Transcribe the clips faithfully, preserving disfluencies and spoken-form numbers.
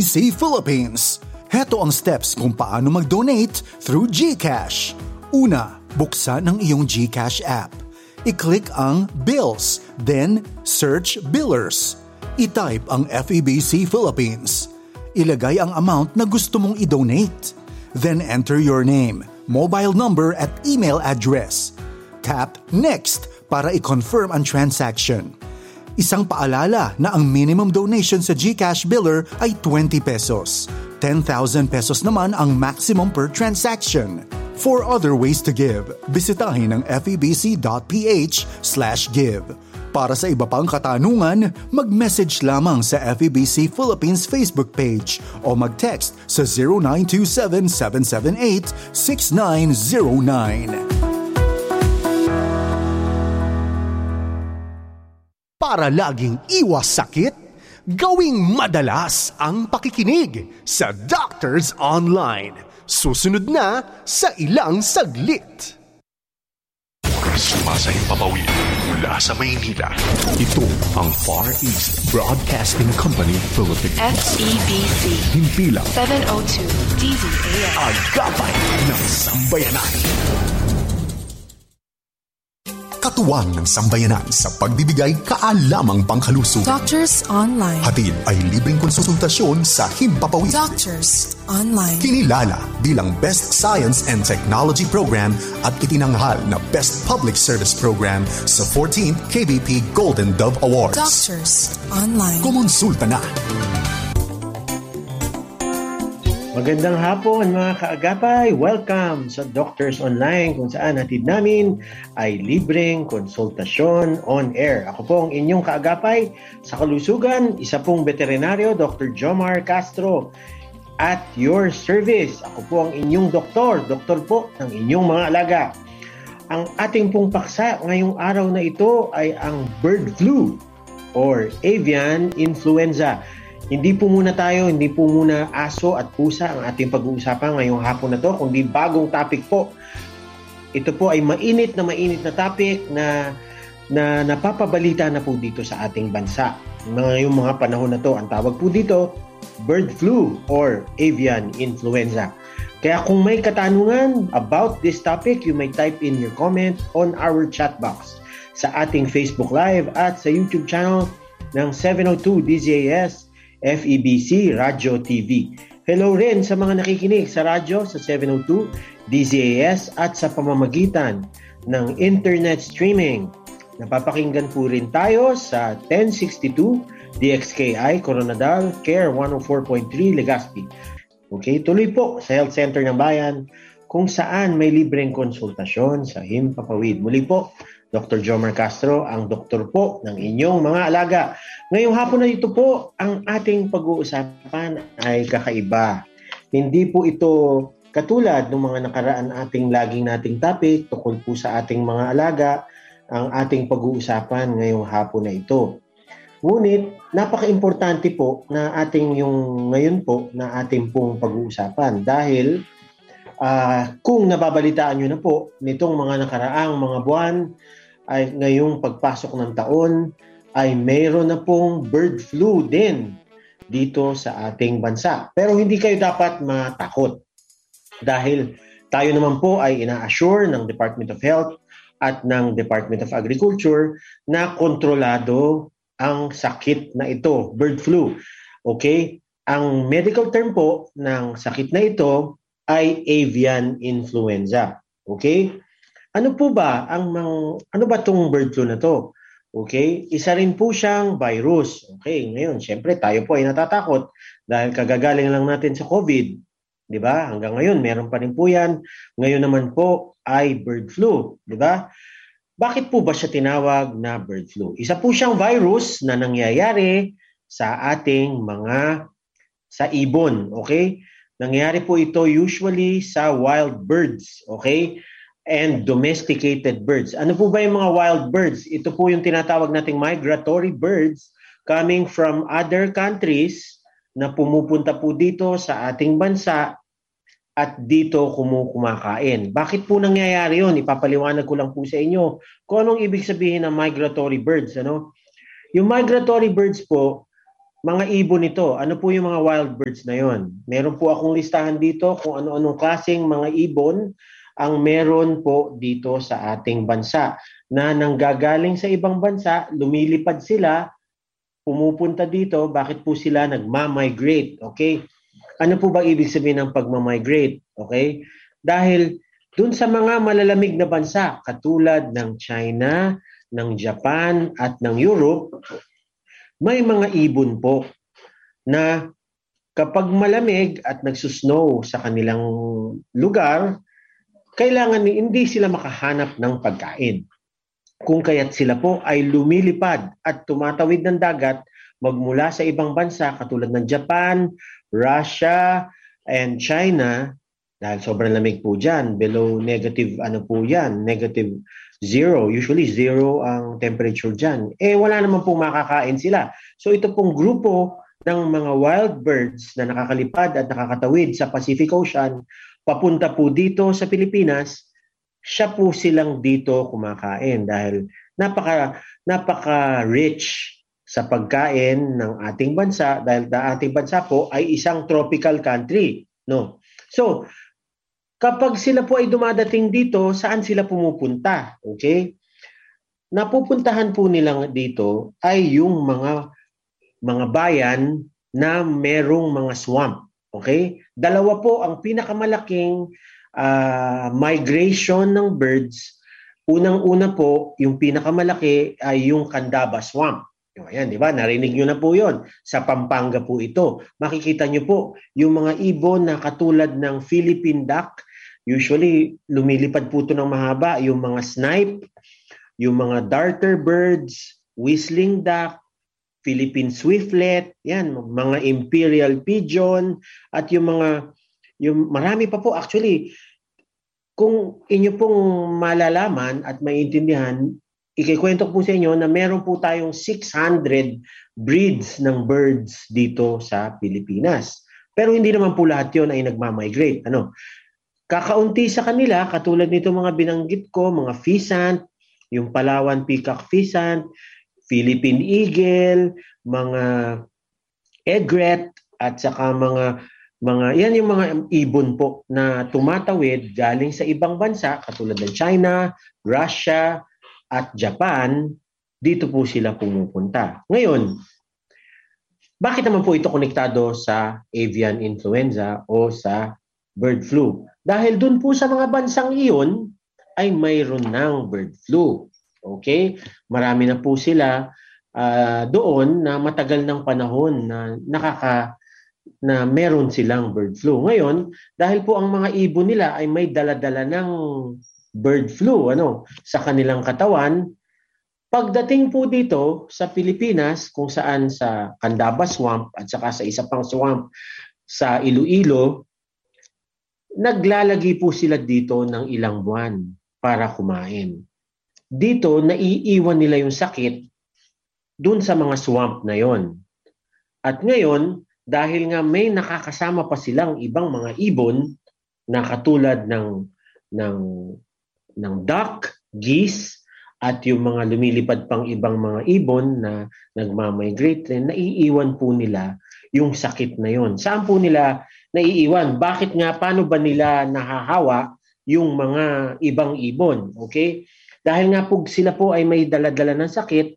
C Philippines. Heto ang steps kung paano mag-donate through GCash. Una, buksan ang iyong GCash app. I-click ang Bills, then search Billers. I-type ang F E B C Philippines. Ilagay ang amount na gusto mong i-donate. Then enter your name, mobile number at email address. Tap Next para i-confirm ang transaction. Isang paalala na ang minimum donation sa GCash Biller ay twenty pesos. ten thousand pesos naman ang maximum per transaction. For other ways to give, bisitahin ang febc.ph slash give. Para sa iba pang katanungan, mag-message lamang sa F E B C Philippines Facebook page o mag-text sa zero nine two seven, seven seven eight, six nine zero nine. Para laging iwas sakit, gawing madalas ang pakikinig sa Doctors Online. Susunod na sa ilang saglit. Sumasayang papawid mula sa Maynila. Ito ang Far East Broadcasting Company Philippines. F E B C. Himpilang seven oh two D Z A S. Agapay ng Sambayanan. Katuwang ng sambayanan sa pagbibigay kaalamang pangkalusog. Doctors Online. Hatid ay libreng konsultasyon sa Himpapawid. Doctors Online. Kinilala bilang Best Science and Technology Program at itinanghal na Best Public Service Program sa fourteenth K B P Golden Dove Awards. Doctors Online. Kumonsulta na. Magandang hapon mga kaagapay. Welcome sa Doctors Online kung saan hatid namin ay libreng konsultasyon on air. Ako po ang inyong kaagapay sa kalusugan, isa pong veterinaryo, Doctor Jomar Castro. At your service, ako po ang inyong doktor, doktor po ng inyong mga alaga. Ang ating pong paksa ngayong araw na ito ay ang bird flu or avian influenza. Hindi po muna tayo, hindi po muna aso at pusa ang ating pag-uusapan ngayong hapon na to, kundi bagong topic po. Ito po ay mainit na mainit na topic na, na napapabalita na po dito sa ating bansa. Ngayong mga panahon na to, ang tawag po dito, bird flu or avian influenza. Kaya kung may katanungan about this topic, you may type in your comment on our chat box sa ating Facebook Live at sa YouTube channel ng seven oh two D Z A S F E B C Radio T V. Hello rin sa mga nakikinig sa radyo sa seven oh two D Z A S at sa pamamagitan ng internet streaming. Napapakinggan po rin tayo sa ten sixty-two D X K I Coronadal, Care one oh four point three Legazpi. Okay, tuloy po sa Health Center ng Bayan kung saan may libreng konsultasyon sa Himpapawid. Muli po, Doctor Jomar Castro, ang doktor po ng inyong mga alaga. Ngayong hapon na ito po, ang ating pag-uusapan ay kakaiba. Hindi po ito katulad ng mga nakaraan ating laging nating topic tungkol po sa ating mga alaga, ang ating pag-uusapan ngayong hapon na ito. Ngunit, napaka-importante po na ating yung ngayon po na ating pong pag-uusapan dahil uh, kung nababalitaan nyo na po nitong mga nakaraang mga buwan ay ngayong pagpasok ng taon ay mayroon na pong bird flu din dito sa ating bansa. Pero hindi kayo dapat matakot dahil tayo naman po ay ina-assure ng Department of Health at ng Department of Agriculture na kontrolado ang sakit na ito, bird flu. Okay? Ang medical term po ng sakit na ito ay avian influenza. Okay? Ano po ba ang mang, ano ba tong bird flu na to? Okay? Isa rin po siyang virus. Okay, ngayon, syempre tayo po ay natatakot dahil kagagaling lang natin sa COVID. 'Di ba? Hanggang ngayon meron pa rin po 'yan. Ngayon naman po ay bird flu, 'di ba? Bakit po ba siya tinawag na bird flu? Isa po siyang virus na nangyayari sa ating mga sa ibon, okay? Nangyayari po ito usually sa wild birds, okay? And domesticated birds. Ano po ba yung mga wild birds? Ito po yung tinatawag nating migratory birds coming from other countries na pumupunta po dito sa ating bansa at dito kumakain. Bakit po nangyayari yun? Ipapaliwanag ko lang po sa inyo kung anong ibig sabihin ng migratory birds. Ano? Yung migratory birds po, mga ibon ito. Ano po yung mga wild birds na yon? Meron po akong listahan dito kung ano-anong klaseng mga ibon ang meron po dito sa ating bansa na nanggagaling sa ibang bansa, lumilipad sila, pumupunta dito, bakit po sila nagma-migrate? Okay? Ano po ba ibig sabihin ng pagma-migrate? Okay? Dahil dun sa mga malalamig na bansa, katulad ng China, ng Japan, at ng Europe, may mga ibon po na kapag malamig at nagsusnow sa kanilang lugar, kailangan hindi sila makahanap ng pagkain. Kung kaya't sila po ay lumilipad at tumatawid ng dagat magmula sa ibang bansa katulad ng Japan, Russia, and China, dahil sobrang lamig po dyan, below negative ano po yan, negative zero, usually zero ang temperature dyan. Eh wala naman pong makakain sila. So ito pong grupo ng mga wild birds na nakakalipad at nakakatawid sa Pacific Ocean, papunta po dito sa Pilipinas, siya po silang dito kumakain dahil napaka napaka-rich sa pagkain ng ating bansa dahil ang ating bansa po ay isang tropical country, no. So, kapag sila po ay dumadating dito, saan sila pumupunta? Okay? Napupuntahan po nilang dito ay yung mga mga bayan na merong mga swamp. Okay? Dalawa po ang pinakamalaking uh, migration ng birds. Unang-una po, yung pinakamalaki ay yung Candaba Swamp. Ayan, di ba? Narinig nyo na po yon. Sa Pampanga po ito. Makikita nyo po yung mga ibon na katulad ng Philippine duck. Usually, lumilipad po ito ng mahaba. Yung mga snipe, yung mga darter birds, whistling duck, Philippine swiftlet, yan, mga imperial pigeon, at yung mga, yung marami pa po. Actually, kung inyo pong malalaman at maiintindihan, ikikwento po sa inyo na meron po tayong six hundred breeds ng birds dito sa Pilipinas. Pero hindi naman po lahat yun ay nagmamigrate. Ano? Kakaunti sa kanila, katulad nito mga binanggit ko, mga pheasant, yung Palawan peacock pheasant, Philippine eagle, mga egret, at saka mga mga yan yung mga ibon po na tumatawid galing sa ibang bansa katulad ng China, Russia, at Japan. Dito po sila pumupunta. Ngayon, bakit naman po ito konektado sa avian influenza o sa bird flu? Dahil dun po sa mga bansang iyon ay mayroon ng bird flu. Okay? Marami na po sila uh, doon na matagal ng panahon na nakaka na meron silang bird flu. Ngayon, dahil po ang mga ibon nila ay may dala-dala ng bird flu ano sa kanilang katawan, pagdating po dito sa Pilipinas kung saan sa Candaba Swamp at saka sa isa pang swamp sa Iloilo, naglalagi po sila dito ng ilang buwan para kumain. Dito, naiiwan nila yung sakit dun sa mga swamp na yon. At ngayon, dahil nga may nakakasama pa silang ibang mga ibon na katulad ng ng ng duck, geese, at yung mga lumilipad pang ibang mga ibon na nagmamigrate rin, naiiwan po nila yung sakit na yon. Saan po nila naiiwan? Bakit nga, paano ba nila nahahawa yung mga ibang ibon? Okay? Dahil nga po sila po ay may dala-dala ng sakit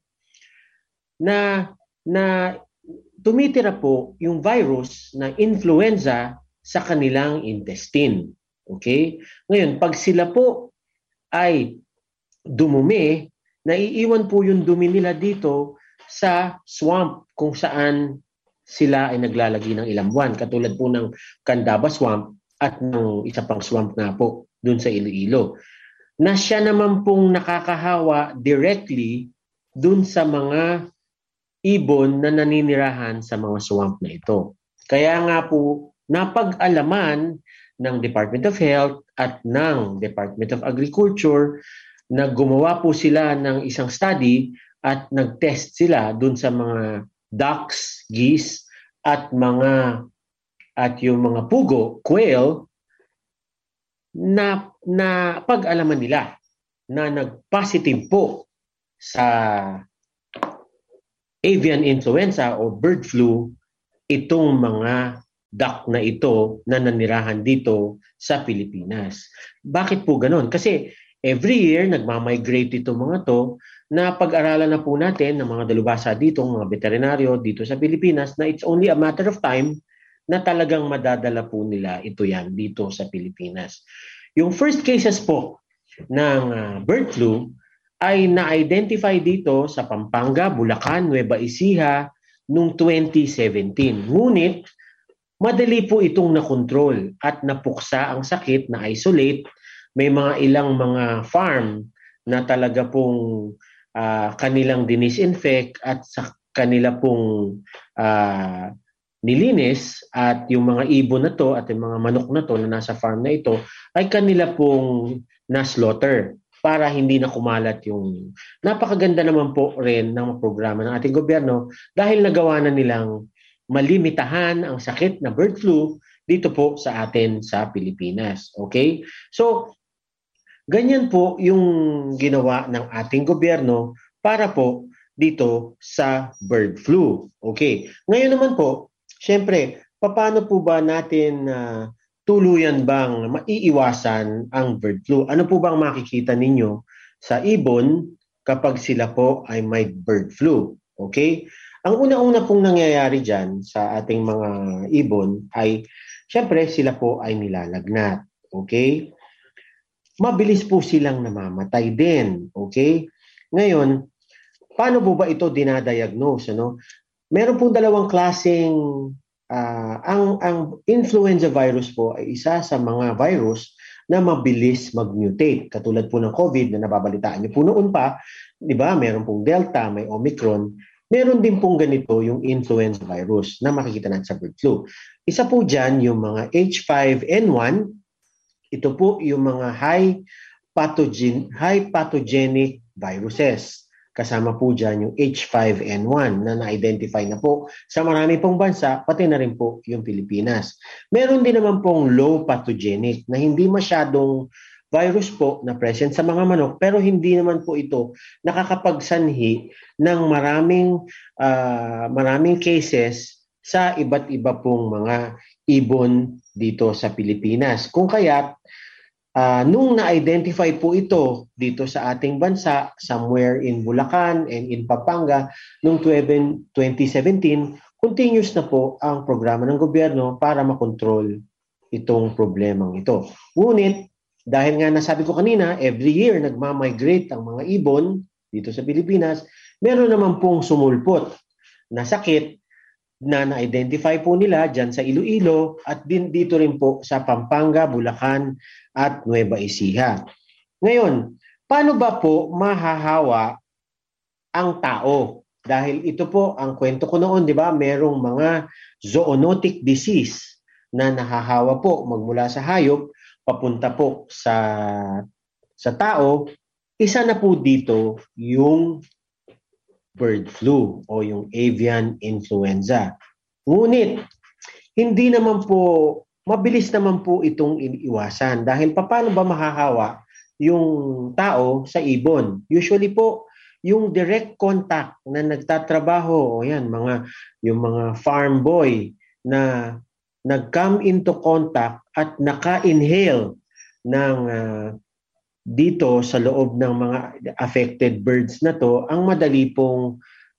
na na tumitira po yung virus na influenza sa kanilang intestine. Okay? Ngayon, pag sila po ay dumumi, naiiwan po yung dumi nila dito sa swamp kung saan sila ay naglalagi ng ilang buwan. Katulad po ng Candaba Swamp at ng isa pang swamp na po dun sa Iloilo. Na siya naman pong nakakahawa directly dun sa mga ibon na naninirahan sa mga swamp na ito. Kaya nga po, napag-alaman ng Department of Health at ng Department of Agriculture na gumawa po sila ng isang study at nag-test sila dun sa mga ducks, geese, at mga at yung mga pugo, quail, na, na pag-alaman nila na nag-positive po sa avian influenza o bird flu itong mga duck na ito na nanirahan dito sa Pilipinas. Bakit po ganon? Kasi every year nagmamigrate itong mga to na pag-aralan na po natin ng mga dalubhasa dito, mga veterinaryo dito sa Pilipinas na it's only a matter of time na talagang madadala po nila ito yan dito sa Pilipinas. Yung first cases po ng uh, bird flu ay na-identify dito sa Pampanga, Bulacan, Nueva Ecija noong twenty seventeen. Ngunit madali po itong nakontrol at napuksa ang sakit, na isolate. May mga ilang mga farm na talaga pong uh, kanilang dinisinfect at sa kanila pong uh, nilinis, at yung mga ibon na to at yung mga manok na to na nasa farm na ito ay kanila pong na-slaughter para hindi na kumalat yung... Napakaganda naman po rin ng programa ng ating gobyerno dahil nagawa na nilang malimitahan ang sakit na bird flu dito po sa atin sa Pilipinas. Okay? So, ganyan po yung ginawa ng ating gobyerno para po dito sa bird flu. Okay. Ngayon naman po, siyempre, paano po ba natin uh, tuluyan bang maiiwasan ang bird flu? Ano po bang makikita ninyo sa ibon kapag sila po ay may bird flu? Okay? Ang una-una pong nangyayari dyan sa ating mga ibon ay, siyempre, sila po ay nilalagnat. Okay? Mabilis po silang namamatay din. Okay? Ngayon, paano po ba ito dinadiagnose? Ano? Meron pong dalawang klaseng, uh, ang, ang influenza virus po ay isa sa mga virus na mabilis mag-mutate. Katulad po ng COVID na nababalitaan niyo po noon pa, di ba? Meron pong Delta, may Omicron. Meron din pong ganito yung influenza virus na makikita natin sa bird flu. Isa po dyan yung mga H five N one. Ito po yung mga high pathogen, high pathogenic viruses. Kasama po dyan yung H five N one na na-identify na po sa marami pong bansa, pati na rin po yung Pilipinas. Meron din naman pong low pathogenic na hindi masyadong virus po na present sa mga manok, pero hindi naman po ito nakakapagsanhi ng maraming, uh, maraming cases sa iba't iba pong mga ibon dito sa Pilipinas. Kung kaya't Uh, nung na-identify po ito dito sa ating bansa, somewhere in Bulacan and in Pampanga, noong twenty seventeen, continuous na po ang programa ng gobyerno para makontrol itong problemang ito. Ngunit, dahil nga nasabi ko kanina, every year nagmamigrate ang mga ibon dito sa Pilipinas, meron naman pong sumulpot na sakit na na-identify po nila dyan sa Iloilo at din dito rin po sa Pampanga, Bulacan at Nueva Ecija. Ngayon, paano ba po mahahawa ang tao? Dahil ito po ang kwento ko noon, di ba? Merong mga zoonotic disease na nahahawa po magmula sa hayop papunta po sa sa tao. Isa na po dito yung bird flu o yung avian influenza. Ngunit, hindi naman po, mabilis naman po itong iniiwasan. Dahil paano ba mahahawa yung tao sa ibon? Usually po, yung direct contact na nagtatrabaho, o yan, mga, yung mga farm boy na nag-come into contact at naka-inhale ng uh, dito sa loob ng mga affected birds na to, ang madali pong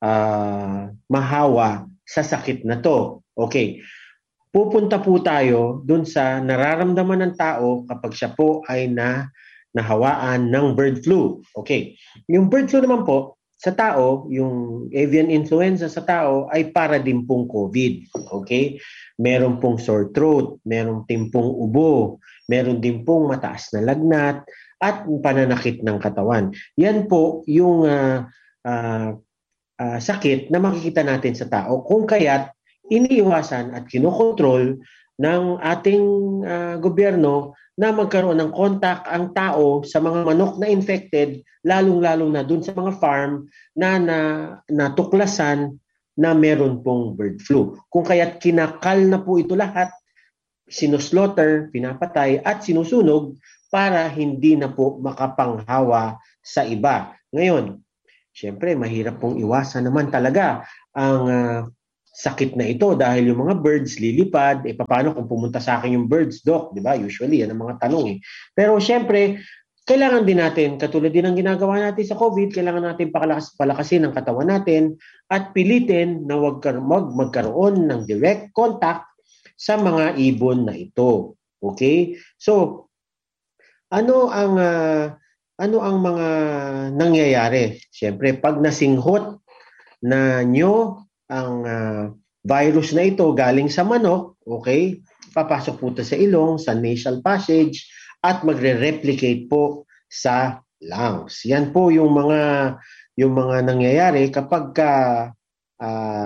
uh, mahawa sa sakit na to. Okay. Pupunta po tayo dun sa nararamdaman ng tao kapag siya po ay na nahawaan ng bird flu. Okay. Yung bird flu naman po, sa tao, yung avian influenza sa tao ay para din pong COVID. Okay? Meron pong sore throat, meron din pong ubo, meron din pong mataas na lagnat, at pananakit ng katawan. Yan po yung uh, uh, uh, sakit na makikita natin sa tao kung kaya't iniiwasan at kinokontrol ng ating uh, gobyerno na magkaroon ng contact ang tao sa mga manok na infected, lalong-lalo na dun sa mga farm na, na natuklasan na meron pong bird flu. Kung kaya't kinakal na po ito lahat, sinuslaughter, pinapatay at sinusunog para hindi na po makapanghawa sa iba. Ngayon, Siyempre, mahirap pong iwasan naman talaga ang uh, sakit na ito dahil yung mga birds lilipad, eh paano kung pumunta sa akin yung birds, Doc? Di ba? Usually, yan ang mga tanong eh. Pero siyempre, kailangan din natin, katulad din ng ginagawa natin sa COVID, kailangan natin pakalakas, palakasin ang katawan natin at pilitin na wag mag, magkaroon ng direct contact sa mga ibon na ito. Okay? So, ano ang uh, ano ang mga nangyayari? Siyempre, pag nasinghot na nyo ang uh, virus na ito galing sa manok, okay? Papasok po ito sa ilong, sa nasal passage, at magre-replicate po sa lungs. Yan po yung mga yung mga nangyayari kapag ka, uh,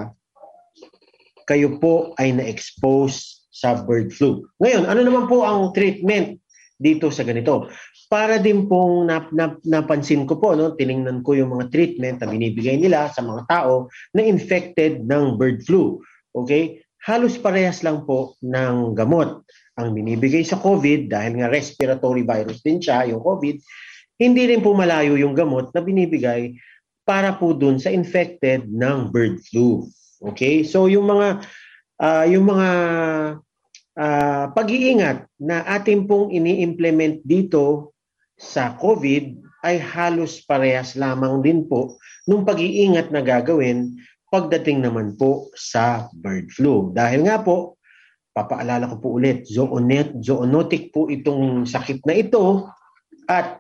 kayo po ay na-expose sa bird flu. Ngayon, ano naman po ang treatment dito sa ganito? Para din pong nap, nap, napansin ko po, no, tiningnan ko yung mga treatment na binibigay nila sa mga tao na infected ng bird flu. Okay? Halos parehas lang po ng gamot ang binibigay sa COVID dahil nga respiratory virus din siya, yung COVID. Hindi rin po malayo yung gamot na binibigay para po dun sa infected ng bird flu. Okay? So yung mga uh, yung mga uh, pag-iingat na ating pong ini-implement dito sa COVID ay halos parehas lamang din po nung pag-iingat na gagawin pagdating naman po sa bird flu. Dahil nga po, papaalala ko po ulit, zoonet, zoonotic po itong sakit na ito at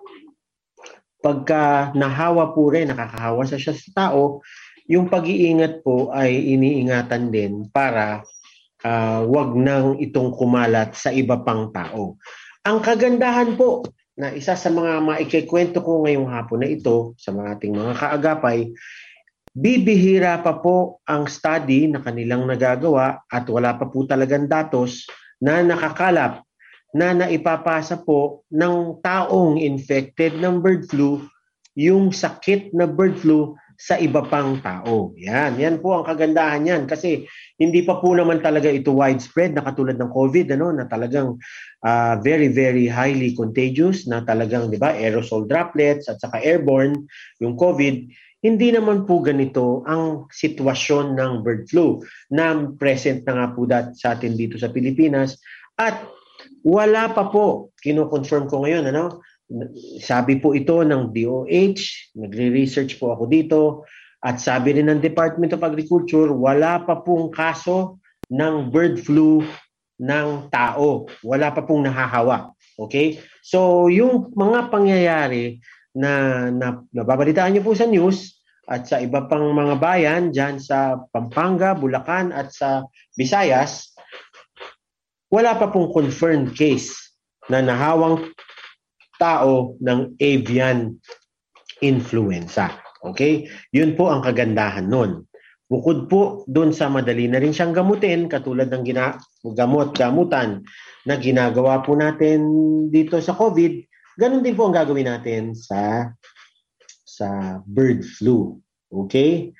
pagka nahawa po rin, nakakahawa sa siya sa tao, yung pag-iingat po ay iniingatan din para uh, wag nang itong kumalat sa iba pang tao. Ang kagandahan po na isa sa mga maikikwento ko ngayong hapon na ito sa mga ating mga kaagapay, bibihira pa po ang study na kanilang nagagawa at wala pa po talagang datos na nakakalap na naipapasa po ng taong infected ng bird flu yung sakit na bird flu sa iba pang tao. Yan, yan po ang kagandahan yan kasi hindi pa po naman talaga ito widespread na katulad ng COVID, ano, na talagang uh, very, very highly contagious, na talagang, di ba, aerosol droplets at saka airborne, yung COVID. Hindi naman po ganito ang sitwasyon ng bird flu na present na nga po dat sa atin dito sa Pilipinas at wala pa po, kino-confirm ko ngayon, ano, sabi po ito ng D O H, nagre-research po ako dito, at sabi rin ng Department of Agriculture, wala pa pong kaso ng bird flu ng tao. Wala pa pong nahahawa. Okay? So, yung mga pangyayari na, na nababalitaan niyo po sa news at sa iba pang mga bayan dyan sa Pampanga, Bulacan at sa Visayas, wala pa pong confirmed case na nahawang tao ng avian influenza. Okay? Yun po ang kagandahan nun. Bukod po doon sa madali na rin siyang gamutin, katulad ng gina- gamot-gamutan na ginagawa po natin dito sa COVID, ganun din po ang gagawin natin sa sa bird flu. Okay?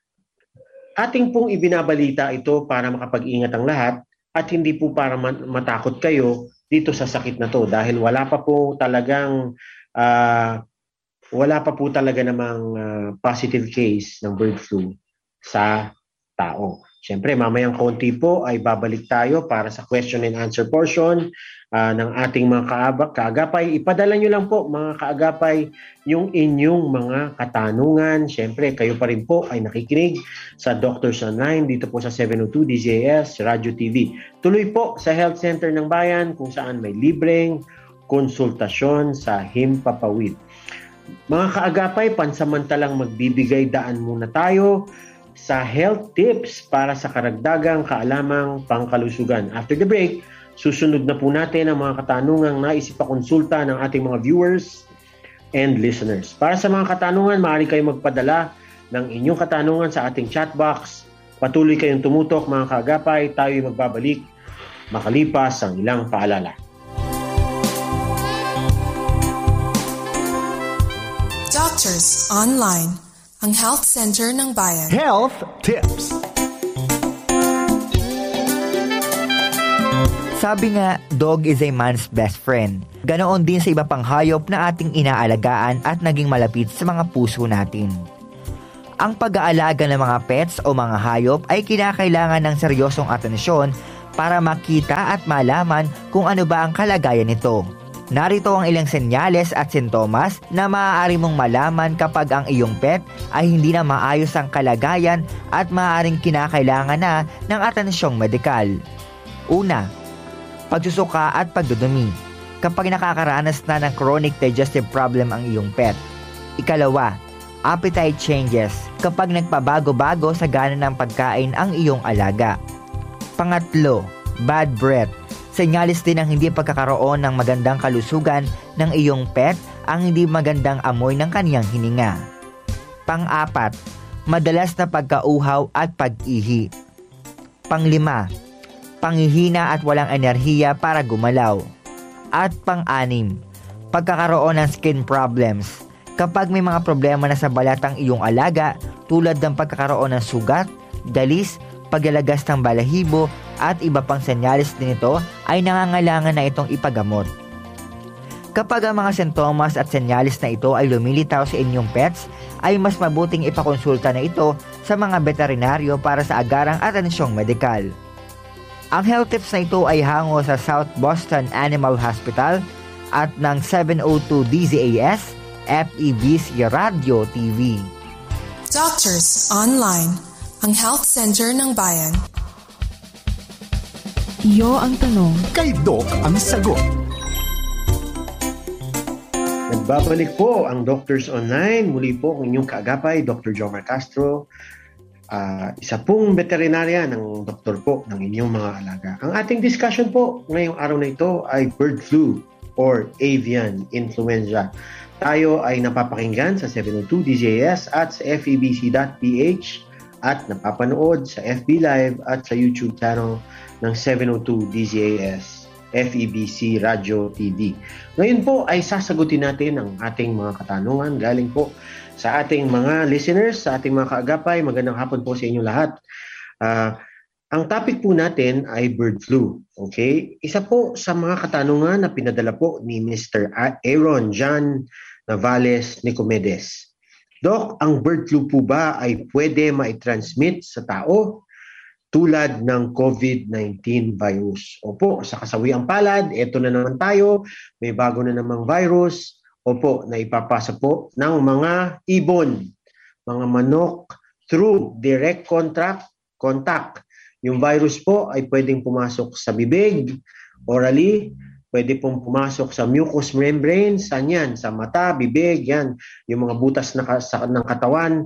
Ating pong ibinabalita ito para makapag-ingat ang lahat at hindi po para matakot kayo dito sa sakit na to dahil wala pa po talagang uh, wala pa po talaga namang uh, positive case ng bird flu sa tao. Siyempre, mamayang konti po ay babalik tayo para sa question and answer portion uh, ng ating mga kaabak, kaagapay. Ipadala nyo lang po, mga kaagapay, yung inyong mga katanungan. Siyempre, kayo pa rin po ay nakikinig sa Doctors Online dito po sa seven oh two D Z A S Radio T V. Tuloy po sa Health Center ng Bayan kung saan may libreng konsultasyon sa Himpapawid. Mga kaagapay, pansamantalang magbibigay daan muna tayo sa health tips para sa karagdagang kaalamang pangkalusugan. After the break, susunod na po natin ang mga katanungang nais ipakonsulta ng ating mga viewers and listeners. Para sa mga katanungan, maaari kayong magpadala ng inyong katanungan sa ating chat box. Patuloy kayong tumutok, mga kaagapay. Tayo'y magbabalik makalipas ang ilang paalala. Doctors Online, ang Health Center ng Bayan. Health Tips. Sabi nga, dog is a man's best friend. Ganoon din sa iba pang hayop na ating inaalagaan at naging malapit sa mga puso natin. Ang pag-aalaga ng mga pets o mga hayop ay kinakailangan ng seryosong atensyon para makita at malaman kung ano ba ang kalagayan nito. Narito ang ilang senyales at sintomas na maaari mong malaman kapag ang iyong pet ay hindi na maayos ang kalagayan at maaaring kinakailangan na ng atensyong medikal. Una, pagsusuka at pagdudumi kapag nakakaranas na ng chronic digestive problem ang iyong pet. Ikalawa, appetite changes kapag nagpabago-bago sa gana ng pagkain ang iyong alaga. Pangatlo, bad breath. Senyalis din ng hindi pagkakaroon ng magandang kalusugan ng iyong pet ang hindi magandang amoy ng kaniyang hininga. Pang-apat, madalas na pagkauhaw at pag-ihi. Panglima, panghihina at walang enerhiya para gumalaw. At pang-anim, pagkakaroon ng skin problems. Kapag may mga problema na sa balat ang iyong alaga tulad ng pagkakaroon ng sugat, dalis, paglalagas ng balahibo at iba pang senyalis din ito ay nangangailangan na itong ipagamot. Kapag ang mga sintomas at senyalis na ito ay lumilitaw sa inyong pets, ay mas mabuting ipakonsulta na ito sa mga veterinaryo para sa agarang atensyong medikal. Ang health tips na ito ay hango sa South Boston Animal Hospital at ng seven oh two D Z A S, F E B C Radio T V. Doctors Online, ang health center ng bayan. Iyo ang tanong. Kay Doc ang sagot. Nagbabalik po ang Doctors Online. Muli po ang inyong kaagapay, Doctor Jomar Castro. Uh, isa pong veterinarya ng doktor po ng inyong mga alaga. Ang ating discussion po ngayong araw na ito ay bird flu or avian influenza. Tayo ay napapakinggan sa seven oh two D Z A S at sa F E B C dot P H at napapanood sa F B Live at sa YouTube channel ng seven oh two D Z A S, F E B C Radio T V. Ngayon po ay sasagutin natin ang ating mga katanungan galing po sa ating mga listeners, sa ating mga kaagapay. Magandang hapon po sa inyo lahat. Uh, ang topic po natin ay bird flu. Okay? Isa po sa mga katanungan na pinadala po ni Mister Aaron John Navales Nicomedes. Doc, ang bird flu po ba ay pwede mai-transmit sa tao tulad ng COVID nineteen virus? Opo, sa kasawiang palad, eto na naman tayo, may bago na namang virus. Opo, na ipapasa po ng mga ibon, mga manok through direct contact, contact. Yung virus po ay pwedeng pumasok sa bibig, orally, pwede pong pumasok sa mucous membrane, saan yan? Sa mata, bibig, yan. Yung mga butas na, sa, ng katawan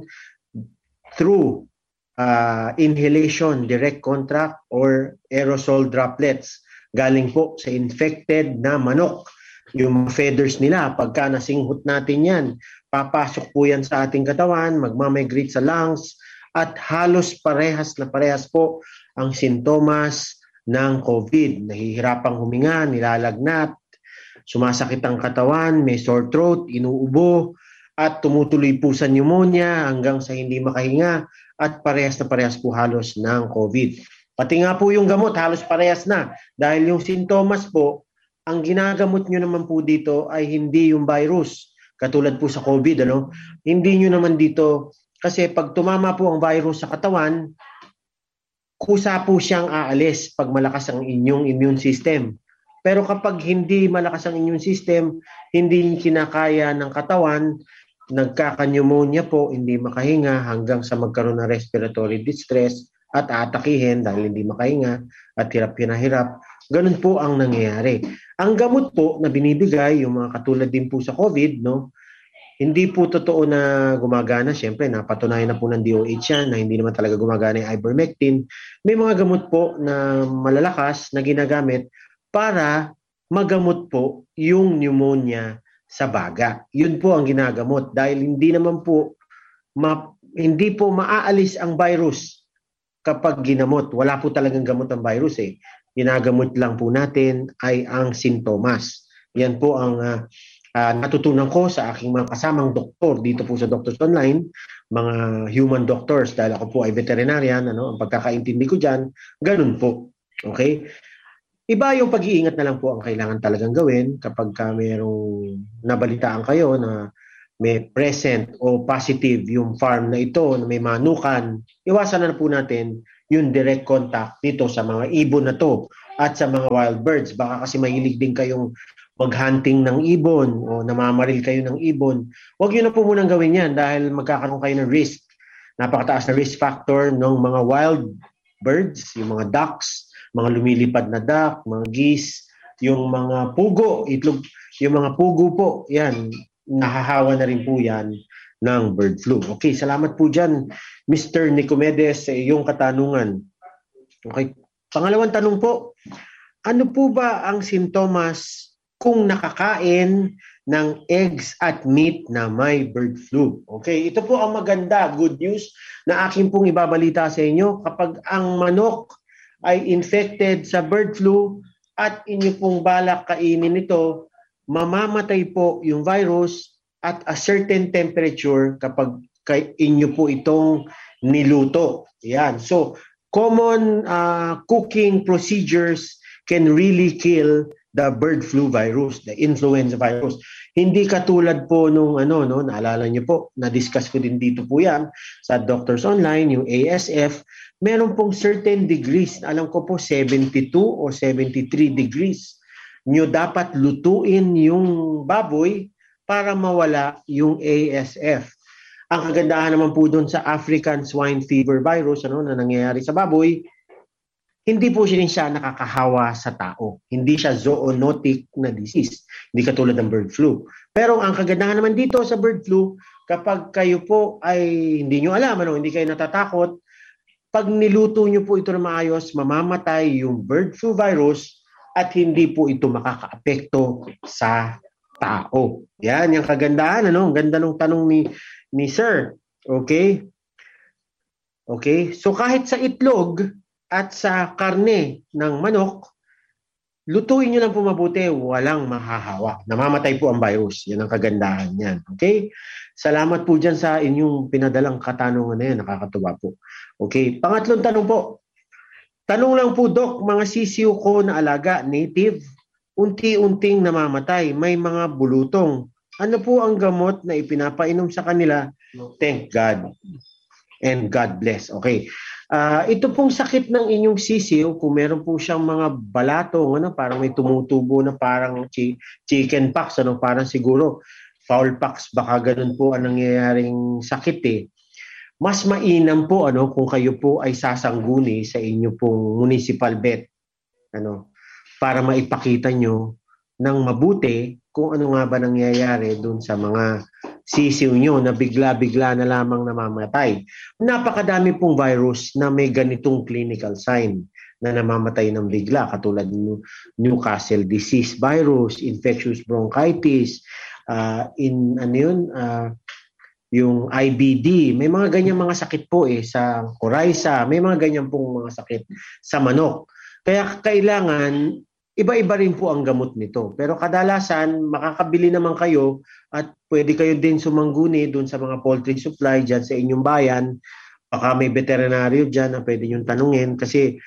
through uh, inhalation, direct contact, or aerosol droplets. Galing po sa infected na manok. Yung feathers nila, pagka nasinghot natin yan, papasok po yan sa ating katawan, magmamigrate sa lungs, at halos parehas na parehas po ang sintomas ng COVID. Nahihirapang huminga, nilalagnat, sumasakit ang katawan, may sore throat, inuubo, at tumutuloy po sa pneumonia hanggang sa hindi makahinga, at parehas na parehas po halos ng COVID. Pati nga po yung gamot, halos parehas na. Dahil yung sintomas po, ang ginagamot nyo naman po dito ay hindi yung virus. Katulad po sa COVID, ano? Hindi nyo naman dito, kasi pag tumama po ang virus sa katawan, kusa po siyang aalis pag malakas ang inyong immune system. Pero kapag hindi malakas ang immune system, hindi kinakaya ng katawan, nagkaka-pneumonia po, hindi makahinga hanggang sa magkaroon ng respiratory distress at aatakihin dahil hindi makahinga at hirap pinahirap. Ganun po ang nangyayari. Ang gamot po na binibigay, yung mga katulad din po sa COVID, no, hindi po totoo na gumagana. Siyempre, napatunayan na po ng D O H yan na hindi naman talaga gumagana yung ivermectin. May mga gamot po na malalakas na ginagamit para magamot po yung pneumonia sa baga. Yun po ang ginagamot dahil hindi naman po ma, hindi po maaalis ang virus kapag ginamot. Wala po talagang gamot ang virus eh. Ginagamot lang po natin ay ang sintomas. Yan po ang uh, uh, natutunan ko sa aking mga kasamang doktor dito po sa Doctors Online, mga human doctors, dahil ako po ay veterinarian, ano, ang pagkakaintindi ko dyan, ganun po. Okay? Iba yung pag-iingat na lang po ang kailangan talagang gawin kapag ka mayroong nabalitaan kayo na may present o positive yung farm na ito na may manukan, iwasan na po natin yung direct contact dito sa mga ibon na to at sa mga wild birds. Baka kasi mahilig din kayong mag-hunting ng ibon o namamaril kayo ng ibon. Huwag nyo na po munang gawin yan dahil magkakaroon kayo ng risk. Napakataas na risk factor ng mga wild birds, yung mga ducks, mga lumilipad na duck, mga geese, yung mga pugo, itlog, yung mga pugo po, yan, nahahawa na rin po yan ng bird flu. Okay, salamat po dyan, Mister Nicomedes, sa iyong katanungan. Okay, pangalawang tanong po, ano po ba ang sintomas kung nakakain ng eggs at meat na may bird flu? Okay, ito po ang maganda, good news na aking pong ibabalita sa inyo. Kapag ang manok ay infected sa bird flu at inyo pong balak kainin ito, mamamatay po yung virus at a certain temperature kapag inyo po itong niluto. Yan. So, common uh, cooking procedures can really kill the bird flu virus, the influenza virus. Hindi katulad po nung ano, no, naalala niyo po, na-discuss ko din dito po yan sa Doctors Online, yung A S F, meron pong certain degrees, alam ko po seventy-two or seventy-three degrees, nyo dapat lutuin yung baboy para mawala yung A S F. Ang kagandahan naman po doon sa African swine fever virus, ano, na nangyayari sa baboy, hindi po siya, siya nakakahawa sa tao. Hindi siya zoonotic na disease. Hindi katulad ng bird flu. Pero ang kagandahan naman dito sa bird flu, kapag kayo po ay hindi nyo alam, ano, hindi kayo natatakot, pag niluto nyo po ito na maayos, mamamatay yung bird flu virus at hindi po ito makakaapekto sa tao. Yan, yung kagandahan. Ano? Ang ganda ng tanong ni, ni Sir. Okay? Okay? So kahit sa itlog at sa karne ng manok, lutuin nyo lang po mabuti, walang mahahawa. Namamatay po ang virus. Yan ang kagandahan niyan. Okay? Salamat po dyan sa inyong pinadalang katanungan na yan. Nakakatuwa po. Okay? Pangatlong tanong po. Tanong lang po, Doc, mga sisiw ko na alaga, native, unti-unting namamatay, may mga bulutong. Ano po ang gamot na ipinapainom sa kanila? Thank God. And God bless. Okay. Uh, ito pong sakit ng inyong sisiw, kung meron po siyang mga balatong, ano, parang may tumutubo na parang chi- chicken pox, ano, parang siguro fowl pox, baka ganun po ang nangyayaring sakit eh. Mas mainam po ano kung kayo po ay sasangguni sa inyo pong municipal vet, ano, para maipakita nyo ng mabuti kung ano nga ba nangyayari doon sa mga sisiw nyo na bigla-bigla na lamang namamatay. Napakadami pong virus na may ganitong clinical sign na namamatay ng bigla, katulad ng Newcastle disease virus, infectious bronchitis, uh, in ano yun, uh, yung I B D, may mga ganyan mga sakit po eh sa coryza, may mga ganyan pong mga sakit sa manok. Kaya kailangan, iba-iba rin po ang gamot nito. Pero kadalasan, makakabili naman kayo at pwede kayo din sumangguni doon sa mga poultry supply dyan sa inyong bayan. Baka may veterinaryo dyan na pwede nyo tanungin kasi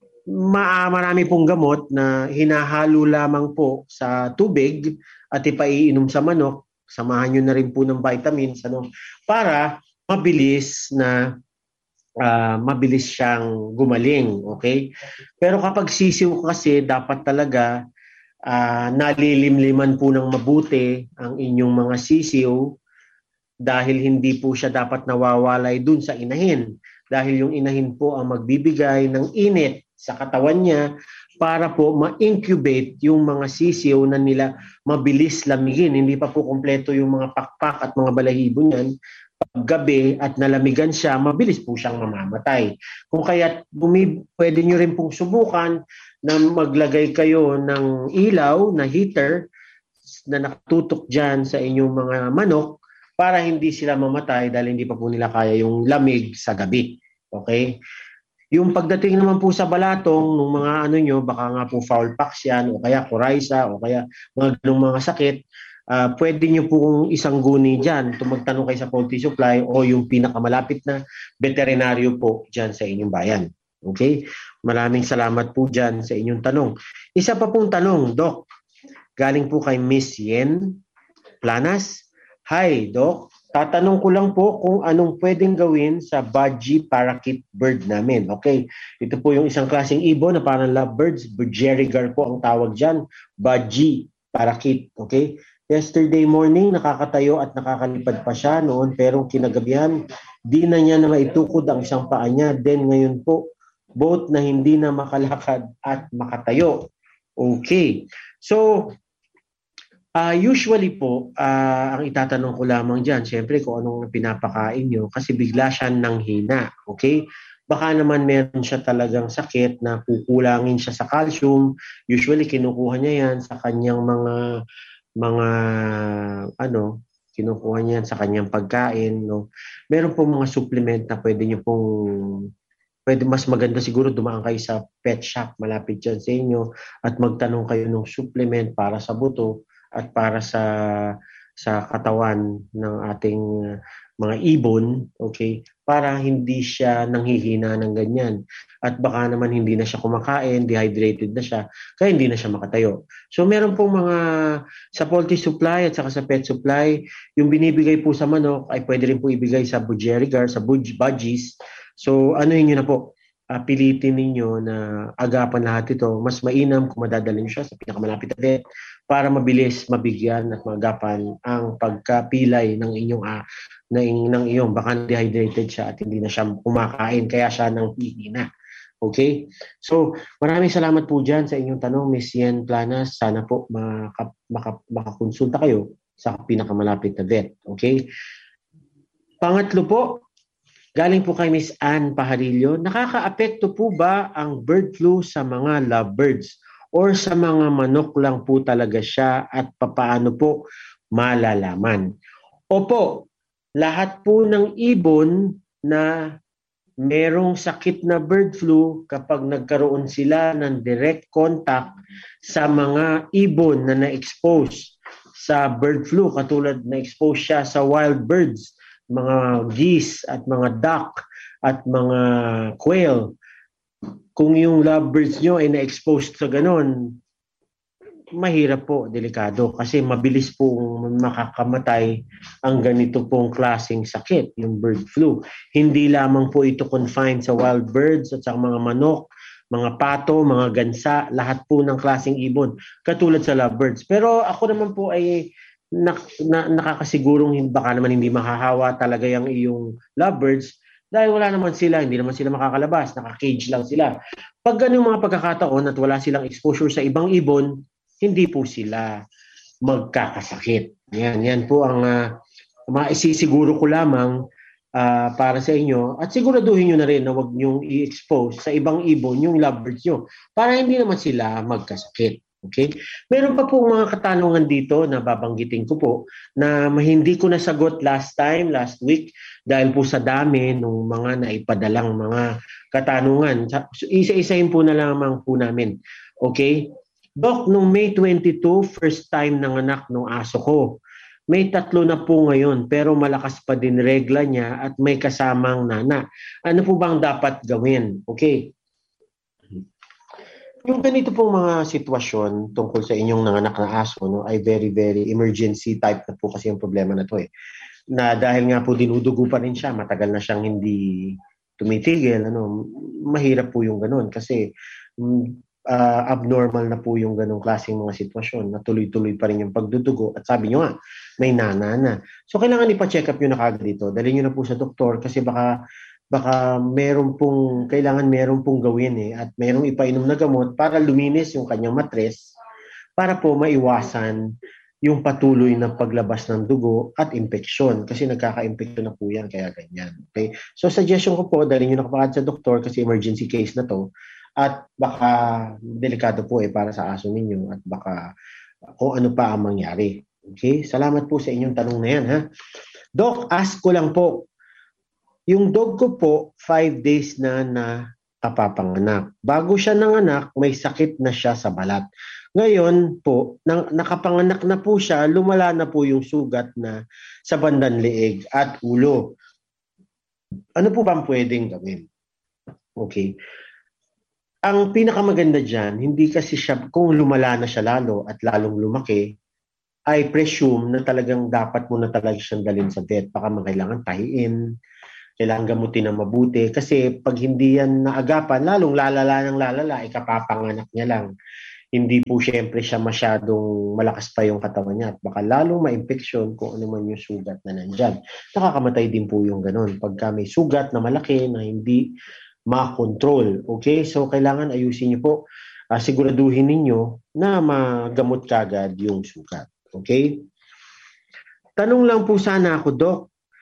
ma- marami pong gamot na hinahalo lamang po sa tubig at ipaiinom sa manok. Samahan nyo na rin po ng vitamins ano, para mabilis na uh, mabilis siyang gumaling. Okay? Pero kapag sisiw kasi, dapat talaga uh, nalilimliman po ng mabuti ang inyong mga sisiw dahil hindi po siya dapat nawawalay dun sa inahin. Dahil yung inahin po ang magbibigay ng init sa katawan niya para po ma-incubate yung mga sisiw na nila mabilis lamigin. Hindi pa po kompleto yung mga pakpak at mga balahibo niyan. Pag gabi at nalamigan siya, mabilis po siyang mamamatay. Kung kaya bumi, pwede nyo rin pong subukan na maglagay kayo ng ilaw na heater na nakatutok dyan sa inyong mga manok para hindi sila mamatay dahil hindi pa po nila kaya yung lamig sa gabi. Okay? Yung pagdating naman po sa balatong ng mga ano nyo, baka nga po fowl pox yan o kaya coryza o kaya mga ganung mga sakit, uh, pwede nyo pong isang guni dyan. Tumagtanong kayo sa poultry supply o yung pinakamalapit na veterinaryo po dyan sa inyong bayan. Okay? Maraming salamat po dyan sa inyong tanong. Isa pa pong tanong, Doc. Galing po kay Miss Yen Planas. Hi, Doc. Tatanong ko lang po kung anong pwedeng gawin sa budgie parakeet bird namin. Okay, ito po yung isang klaseng ibon na parang lovebirds. Budgerigar po ang tawag dyan. Budgie parakeet. Okay, yesterday morning nakakatayo at nakakalipad pa siya noon, pero kinagabihan di na niya na maitukod ang isang paa niya. Then ngayon po, both na hindi na makalakad at makatayo. Okay, so Uh, usually po, uh, ang itatanong ko lamang dyan, syempre kung anong pinapakain nyo, kasi bigla siya nang hina, okay? Baka naman meron siya talagang sakit na kukulangin siya sa calcium. Usually kinukuha niya yan sa kanyang mga, mga ano, kinukuha niya yan sa kanyang pagkain. No? Meron po mga supplement na pwede nyo pong, pwede mas maganda siguro dumaan kayo sa pet shop, malapit dyan sa inyo, at magtanong kayo ng supplement para sa buto at para sa sa katawan ng ating mga ibon, okay? Para hindi siya nanghihina ng ganyan. At baka naman hindi na siya kumakain, dehydrated na siya, kaya hindi na siya makatayo. So meron pong mga sa poultry supply at saka sa pet supply, yung binibigay po sa manok ay pwede rin po ibigay sa budgerigar, sa budgies. So ano yun na po? Uh, pilitin ninyo na agapan lahat ito. Mas mainam kung madadalhin siya sa pinakamalapit na vet para mabilis mabigyan at magapan ang pagkapilay ng inyong uh, ng, ng iyong baka dehydrated siya at hindi na siya kumakain kaya siya nang hihina. Okay? So, maraming salamat po dyan sa inyong tanong, Miss Yen Planas. Sana po maka, maka, makakonsulta kayo sa pinakamalapit na vet. Okay? Pangatlo po, galing po kay Miss Ann Pajarillo, nakakaapekto po ba ang bird flu sa mga lovebirds or sa mga manok lang po talaga siya at papaano po malalaman? Opo, lahat po ng ibon na merong sakit na bird flu kapag nagkaroon sila ng direct contact sa mga ibon na na-expose sa bird flu, katulad na-expose siya sa wild birds, mga geese at mga duck at mga quail. Kung yung lovebirds nyo ay na-expose sa ganon, mahirap po, delikado. Kasi mabilis pong makakamatay ang ganito pong klaseng sakit, yung bird flu. Hindi lamang po ito confined sa wild birds at sa mga manok, mga pato, mga gansa, lahat po ng klaseng ibon, katulad sa lovebirds. Pero ako naman po ay Na, na, nakakasigurong baka naman hindi mahahawa talaga yung iyong lovebirds dahil wala naman sila, hindi naman sila makakalabas, naka-cage lang sila. Pag ganyung mga pagkakataon at wala silang exposure sa ibang ibon, hindi po sila magkakasakit. Yan, yan po ang uh, maisisiguro ko lamang uh, para sa inyo at siguraduhin nyo na rin na huwag nyong i-expose sa ibang ibon yung lovebirds nyo para hindi naman sila magkasakit. Okay? Meron pa po mga katanungan dito na babanggitin ko po na hindi ko nasagot last time, last week, dahil po sa dami ng mga naipadalang mga katanungan. So, isa-isahin po na lamang po namin. Okay? Doc, nung May twenty-two, first time nanganak ng aso ko. May tatlo na po ngayon pero malakas pa din regla niya at may kasamang nana. Ano po bang dapat gawin? Okay. Yung ganito pong mga sitwasyon tungkol sa inyong nanganak na aso, no, ay very, very emergency type na po kasi yung problema na to eh. Na dahil nga po dinudugo pa rin siya, matagal na siyang hindi tumitigil, ano, mahirap po yung ganun kasi uh, abnormal na po yung ganung klaseng mga sitwasyon na tuloy-tuloy pa rin yung pagdudugo at sabi nyo nga, may nana na. So kailangan ipa-check up nyo na kagad dito. Dalhin nyo na po sa doktor kasi baka baka meron pong, kailangan meron pong gawin eh, at merong ipainom na gamot para luminis yung kanyang matres para po maiwasan yung patuloy na paglabas ng dugo at infeksyon kasi nagkaka-infeksyon na po yan, kaya ganyan. Okay? So suggestion ko po, dahil nyo nakapagad sa doktor kasi emergency case na to at baka delikado po eh para sa aso ninyo at baka kung ano pa ang mangyari. Okay? Salamat po sa inyong tanong na yan. Ha? Doc, ask ko lang po, yung dog ko po, five days na na kapapanganak. Bago siya nanganak, may sakit na siya sa balat. Ngayon po, nang, nakapanganak na po siya, lumala na po yung sugat na sa bandang leeg at ulo. Ano po bang pwedeng gawin? Okay. Ang pinakamaganda dyan, hindi kasi siya, kung lumala na siya lalo at lalong lumaki, I presume na talagang dapat mo na talaga siyang dalhin sa vet. Baka kailangan tahiin, kailangan gamutin na mabuti. Kasi pag hindi yan naagapan, lalong lalala ng lalala, ikapapanganak niya lang. Hindi po syempre siya masyadong malakas pa yung katawan niya at baka lalong ma-infection kung ano man yung sugat na nandyan. Nakakamatay din po yung ganun. Pagka may sugat na malaki na hindi ma-control. Okay? So, kailangan ayusin niyo po. Uh, siguraduhin ninyo na magamot kagad yung sugat. Okay? Tanong lang po sana ako, Doc.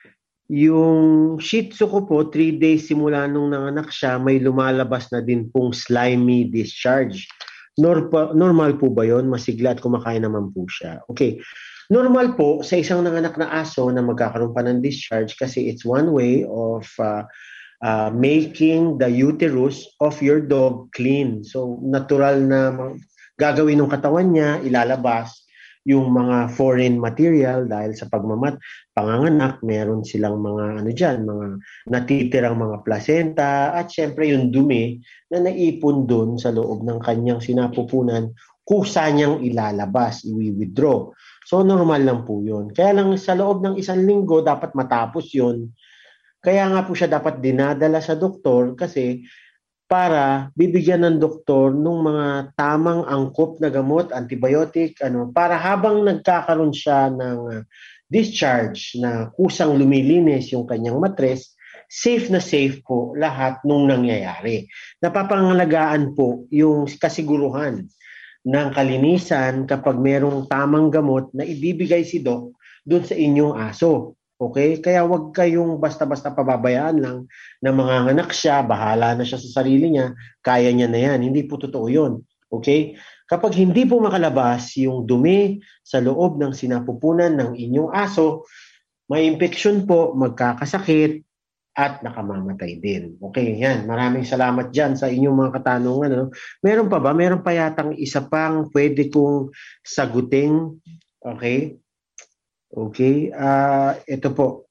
Yung Shih Tzu ko po, three days simula nung nanganak siya, may lumalabas na din pong slimy discharge. Normal po ba yun? Masigla at kumakain naman po siya. Okay. Normal po sa isang nanganak na aso na magkakaroon pa ng discharge kasi it's one way of uh, uh, making the uterus of your dog clean. So, natural na gagawin ng katawan niya, ilalabas yung mga foreign material dahil sa pagmamat, panganganak, meron silang mga ano dyan, mga natitirang mga placenta at syempre yung dumi na naipon dun sa loob ng kanyang sinapupunan, kusa niyang ilalabas, i-withdraw. So normal lang po yun. Kaya lang sa loob ng isang linggo, dapat matapos yun. Kaya nga po siya dapat dinadala sa doktor kasi para bibigyan ng doktor ng mga tamang angkop na gamot, antibiotic, ano, para habang nagkakaroon siya ng discharge na kusang lumilinis yung kanyang matres, safe na safe po lahat nung nangyayari. Napapangalagaan po yung kasiguruhan ng kalinisan kapag merong tamang gamot na ibibigay si Doc dun sa inyong aso. Okay? Kaya wag kayong basta-basta pababayaan lang na manganganak siya, bahala na siya sa sarili niya, kaya niya na yan. Hindi po totoo yun. Okay? Kapag hindi po makalabas yung dumi sa loob ng sinapupunan ng inyong aso, may infection po, magkakasakit, at nakamamatay din. Okay, yan. Maraming salamat dyan sa inyong mga katanungan. Ano? Meron pa ba? Meron pa yatang isa pang pwede kong sagutin. Okay? Okay, uh, ito po.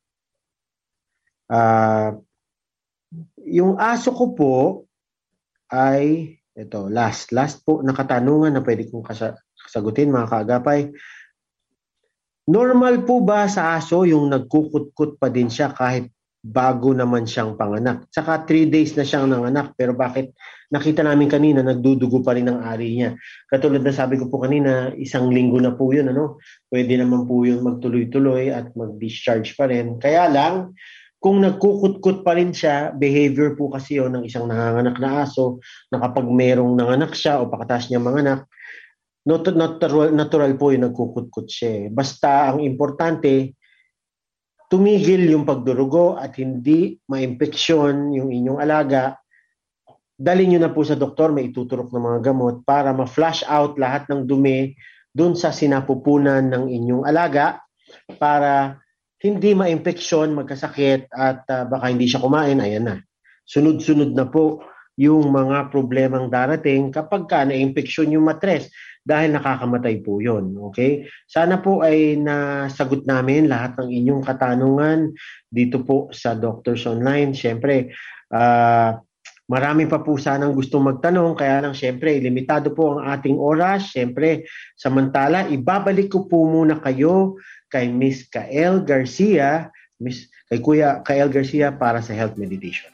Uh, yung aso ko po ay, ito, last. Last po na katanungan na pwede kong kasagutin, mga kaagapay. Normal po ba sa aso yung nagkukutkut pa din siya kahit bago naman siyang panganak? Saka three days na siyang nanganak, pero bakit nakita namin kanina nagdudugo pa rin ang ari niya? Katulad na sabi ko po kanina, isang linggo na po yun, ano? Pwede naman po yun magtuloy-tuloy at mag-discharge pa rin. Kaya lang, kung nagkukutkut pa rin siya, behavior po kasi yun ng isang nanganganak na aso, na kapag merong nanganak siya o pakatas niya manganak, natural, natural po yung nagkukutkut siya. Basta ang importante, tumigil yung pagdurugo at hindi ma-infeksyon yung inyong alaga, dalhin nyo na po sa doktor, may ituturok ng mga gamot para ma-flush out lahat ng dumi dun sa sinapupunan ng inyong alaga para hindi ma-infeksyon, magkasakit at uh, baka hindi siya kumain. Ayan na. Sunod-sunod na po yung mga problemang darating kapag ka na-infeksyon yung matres. Dahil nakakamatay po yun. Okay? Sana po ay nasagot namin lahat ng inyong katanungan dito po sa Doctors Online. Siyempre, uh, marami pa po sanang gustong magtanong. Kaya lang siyempre, limitado po ang ating oras. Siyempre, samantala, ibabalik ko po muna kayo kay Miss Kael Garcia, Miss, kay Kuya Kael Garcia para sa Health Meditation.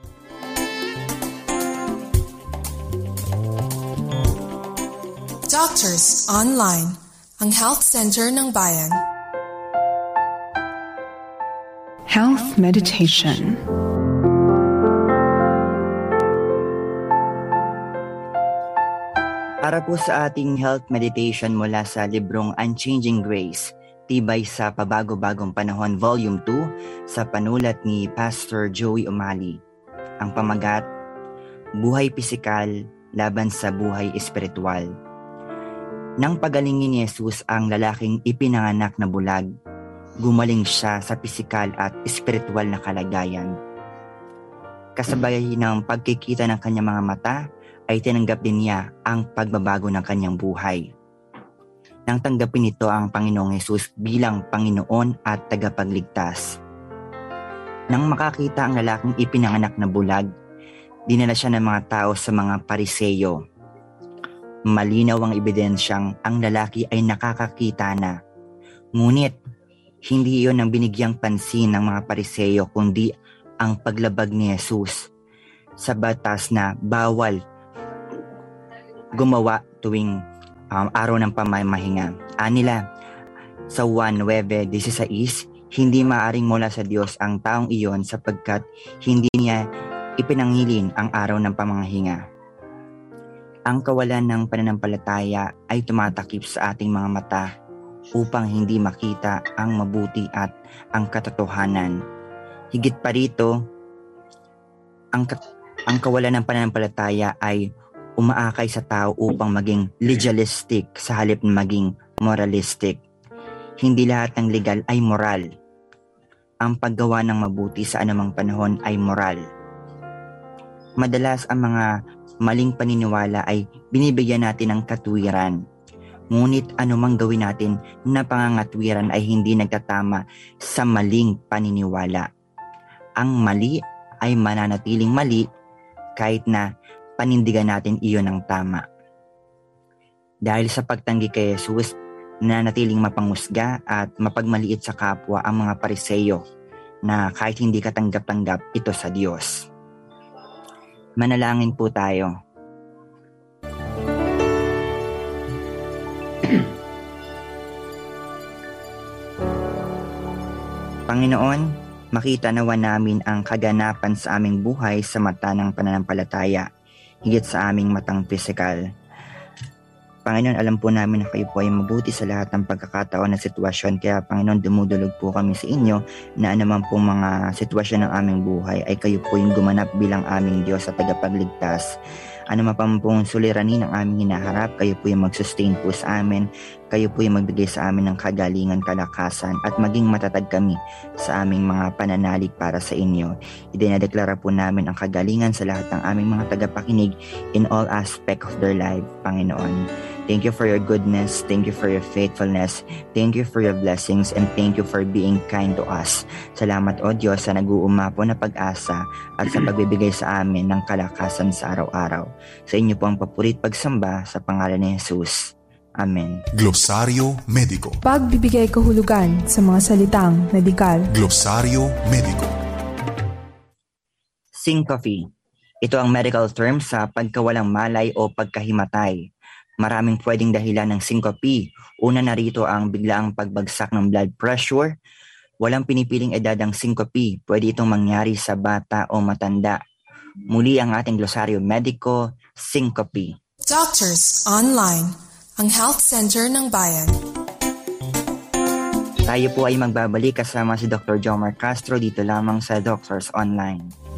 Doctors Online, ang Health Center ng Bayan. Health Meditation. Para po sa ating health meditation mula sa librong Unchanging Grace, Tibay sa Pabago-Bagong Panahon Volume two sa panulat ni Pastor Joey Umali. Ang pamagat, Buhay Pisikal laban sa Buhay Espiritual. Nang pagalingin ni Jesus ang lalaking ipinanganak na bulag, gumaling siya sa pisikal at espiritual na kalagayan. Kasabay ng pagkikita ng kanyang mga mata, ay tinanggap din niya ang pagbabago ng kanyang buhay. Nang tanggapin nito ang Panginoong Jesus bilang Panginoon at tagapagligtas. Nang makakita ang lalaking ipinanganak na bulag, dinala siya ng mga tao sa mga Pariseyo. Malinaw ang ebidensyang ang lalaki ay nakakakita na Ngunit, hindi iyon ang binigyang pansin ng mga Pariseo kundi ang paglabag ni Jesus sa batas na bawal gumawa tuwing um, araw ng pamamahinga. Anila, sa Juan nine sixteen, hindi maaring mula sa Diyos ang taong iyon sapagkat hindi niya ipinangilin ang araw ng pamamahinga. Ang kawalan ng pananampalataya ay tumatakip sa ating mga mata upang hindi makita ang mabuti at ang katotohanan. Higit pa rito, ang, ang kawalan ng pananampalataya ay umaakay sa tao upang maging legalistic sa halip na maging moralistic. Hindi lahat ng legal ay moral. Ang paggawa ng mabuti sa anumang panahon ay moral. Madalas ang mga maling paniniwala ay binibigyan natin ng katwiran. Ngunit anumang gawin natin na pangangatwiran ay hindi nagtatama sa maling paniniwala. Ang mali ay mananatiling mali kahit na panindigan natin iyon ng tama. Dahil sa pagtanggi kay Jesus, nananatiling mapangusga at mapagmaliit sa kapwa ang mga Pariseo na kahit hindi katanggap-tanggap ito sa Diyos. Manalangin po tayo. Panginoon, makita nawa namin ang kaganapan sa aming buhay sa mata ng pananampalataya, higit sa aming matang pisikal. Panginoon, alam po namin na kayo po ay mabuti sa lahat ng pagkakataon na sitwasyon. Kaya Panginoon, dumudulog po kami sa inyo na anuman pong mga sitwasyon ng aming buhay ay kayo po yung gumanap bilang aming Diyos at tagapagligtas. Anuman pa pong suliranin ang aming hinaharap, kayo po yung mag-sustain po sa amin. Kayo po yung magbigay sa amin ng kagalingan, kalakasan at maging matatag kami sa aming mga pananalig para sa inyo. Idinadeklara po namin ang kagalingan sa lahat ng aming mga tagapakinig in all aspect of their life, Panginoon. Thank you for your goodness. Thank you for your faithfulness. Thank you for your blessings and thank you for being kind to us. Salamat o Diyos sa nag-uumapo na pag-asa at sa pagbibigay sa amin ng kalakasan sa araw-araw. Sa inyo po ang papurit pagsamba sa pangalan ni Jesus. Amen. Glosaryo Mediko. Pagbibigay kahulugan sa mga salitang medikal. Glosaryo Mediko. Syncope. Ito ang medical term sa pagkawalang malay o pagkahimatay. Maraming pwedeng dahilan ng syncope. Una na rito ang biglaang pagbagsak ng blood pressure. Walang pinipiling edad ang syncope. Pwede itong mangyari sa bata o matanda. Muli ang ating glosaryo mediko, syncope. Doctors Online, ang health center ng bayan. Tayo po ay magbabalik kasama si Doctor Jomar Castro dito lamang sa Doctors Online.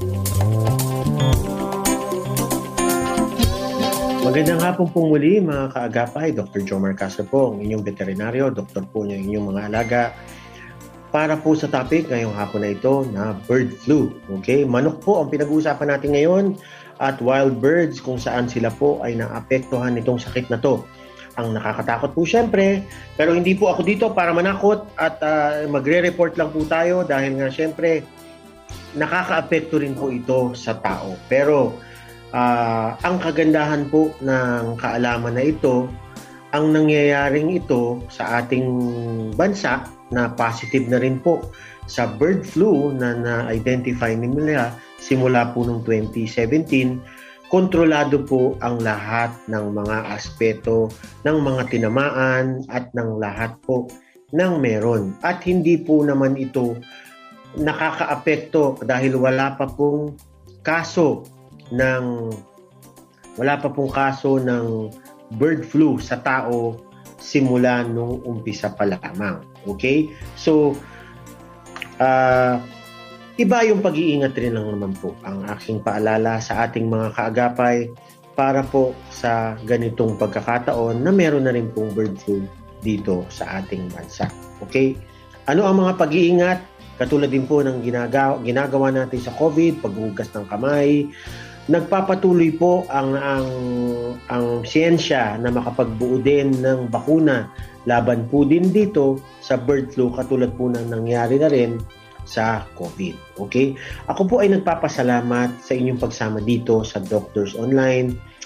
Magandang hapon po muli mga kaagapay. Doctor Jomar Castro po, ang inyong veterinaryo, doktor po niya inyong mga alaga. Para po sa topic ngayong hapon na ito na bird flu. Okay, manok po ang pinag-uusapan natin ngayon at wild birds kung saan sila po ay naapektuhan nitong sakit na to. Ang nakakatakot po syempre, pero hindi po ako dito para manakot at uh, magre-report lang po tayo dahil nga syempre nakakaapekto rin po ito sa tao. Pero uh, ang kagandahan po ng kaalaman na ito, ang nangyayaring ito sa ating bansa na positive na rin po sa bird flu na na-identify nila simula po noong twenty seventeen, kontrolado po ang lahat ng mga aspeto ng mga tinamaan at ng lahat po ng meron. At hindi po naman ito nakakaapekto dahil wala pa pong kaso ng wala pa pong kaso ng bird flu sa tao simula nung umpisa pa lamang. Okay? So, uh, iba yung pag-iingat rin lang naman po ang aking paalala sa ating mga kaagapay para po sa ganitong pagkakataon na meron na rin pong bird flu dito sa ating bansa. Okay? Ano ang mga pag-iingat? Katulad din po ng ginagawa, ginagawa natin sa COVID, paghugas ng kamay. Nagpapatuloy po ang ang ang siyensya na makapagbuo din ng bakuna laban po din dito sa bird flu katulad po ng nangyari na rin sa COVID. Okay? Ako po ay nagpapasalamat sa inyong pagsama dito sa Doctors Online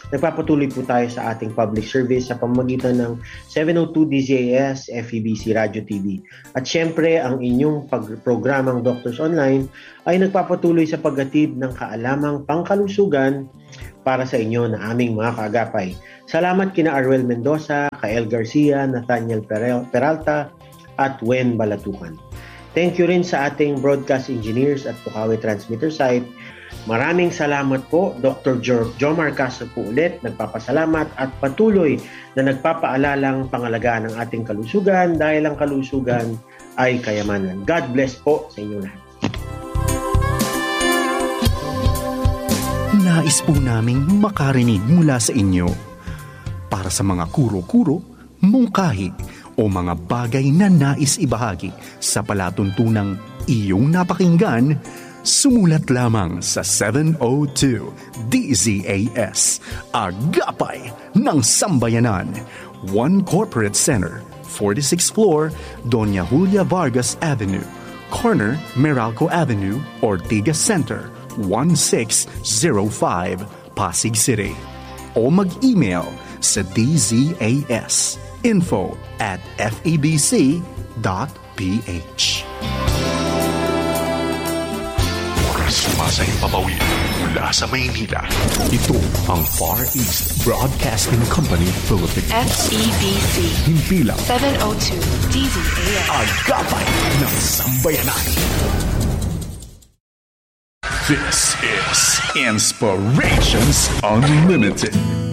nagpapatuloy po tayo sa ating public service sa pamamagitan ng seven oh two D Z A S, F E B C Radio T V. At syempre, ang inyong pag-programang Doctors Online ay nagpapatuloy sa paghatid ng kaalamang pangkalusugan para sa inyo na aming mga kaagapay. Salamat kina Arwel Mendoza, Kael Garcia, Nathaniel Peralta, at Wen Balatukan. Thank you rin sa ating broadcast engineers at Pukawe Transmitter Site. Maraming salamat po, Doctor Jo- Jomar Castro po ulit, nagpapasalamat at patuloy na nagpapaalalang pangalagaan ng ating kalusugan dahil ang kalusugan ay kayamanan. God bless po sa inyo lahat. Nais po naming makarinig mula sa inyo. Para sa mga kuro-kuro, mungkahi, o mga bagay na nais ibahagi sa palatuntunang iyong napakinggan, sumulat lamang sa seven oh two D Z A S, Agapay ng Sambayanan, One Corporate Center, forty-sixth floor, Doña Julia Vargas Avenue, corner Meralco Avenue, Ortigas Center, one six zero five, Pasig City. O mag-email sa D Z A S info at f e b c dot p h. Sumasahing papawid mula sa Maynila. Ito ang Far East Broadcasting Company Philippines. F E B C. Himpilang seven oh two D Z A S. Agapay ng Sambayanan. This is Inspirations Unlimited.